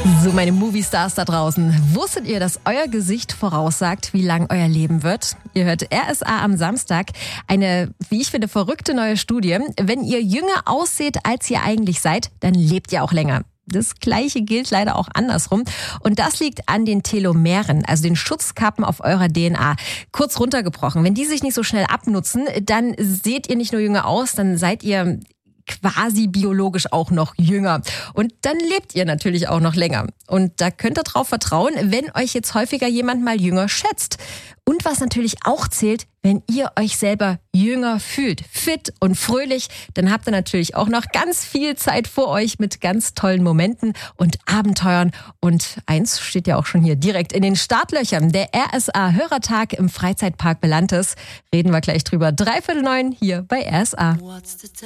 So, meine Moviestars da draußen. Wusstet ihr, dass euer Gesicht voraussagt, wie lang euer Leben wird? Ihr hört RSA am Samstag. Eine, wie ich finde, verrückte neue Studie. Wenn ihr jünger ausseht, als ihr eigentlich seid, dann lebt ihr auch länger. Das Gleiche gilt leider auch andersrum. Und das liegt an den Telomeren, also den Schutzkappen auf eurer DNA. Kurz runtergebrochen, wenn die sich nicht so schnell abnutzen, dann seht ihr nicht nur jünger aus, dann seid ihr quasi biologisch auch noch jünger. Und dann lebt ihr natürlich auch noch länger. Und da könnt ihr drauf vertrauen, wenn euch jetzt häufiger jemand mal jünger schätzt. Und was natürlich auch zählt, wenn ihr euch selber jünger fühlt, fit und fröhlich, dann habt ihr natürlich auch noch ganz viel Zeit vor euch mit ganz tollen Momenten und Abenteuern. Und eins steht ja auch schon hier direkt in den Startlöchern. Der RSA-Hörertag im Freizeitpark Belantes. Reden wir gleich drüber. 8:45 hier bei RSA.